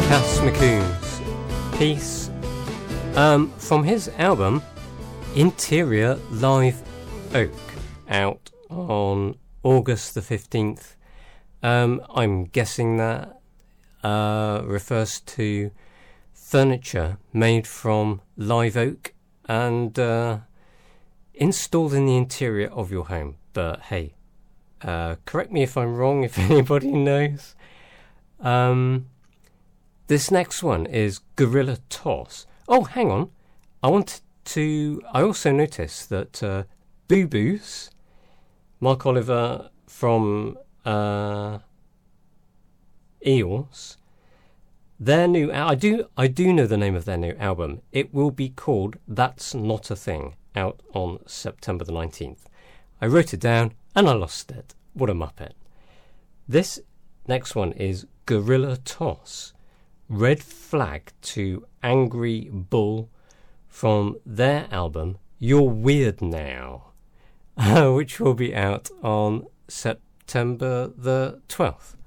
Cass McCoon's piece from his album Interior Live Oak, out on August the 15th. I'm guessing that refers to furniture made from live oak and installed in the interior of your home. But hey, correct me if I'm wrong, if anybody knows. This next one is Gorilla Toss. Oh, hang on. I also noticed that Boo Boos, Mark Oliver from Eels, their new I do know the name of their new album. It will be called That's Not a Thing, out on September the 19th. I wrote it down and I lost it. What a muppet. This next one is Gorilla Toss, Red Flag to Angry Bull, from their album You're Weird Now, which will be out on September the 12th.